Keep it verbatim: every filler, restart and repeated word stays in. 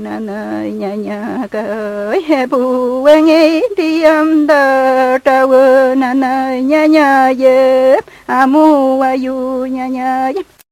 na na nya nya ka he bu ngi đi âm da ta na na nya nya ye amu ayu nya nya